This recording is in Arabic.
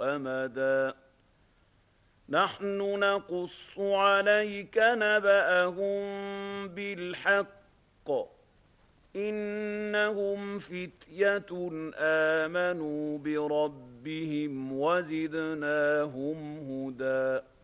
أمدا نحن نقص عليك نبأهم بالحق إنهم فتية آمنوا بربهم وزدناهم هدى